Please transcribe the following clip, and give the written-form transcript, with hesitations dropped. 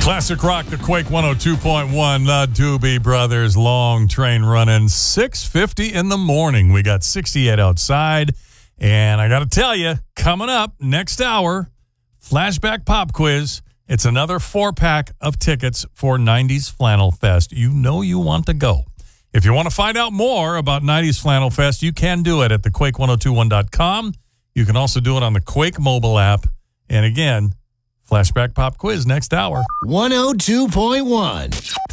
Classic Rock, the Quake 102.1, the Doobie Brothers, long train running, 6:50 in the morning. We got 68 outside, and I got to tell you, coming up next hour, Flashback Pop Quiz. It's another 4-pack of tickets for 90s Flannel Fest. You know you want to go. If you want to find out more about 90s Flannel Fest, you can do it at thequake1021.com. You can also do it on the Quake mobile app. And again, Flashback Pop Quiz next hour. 102.1.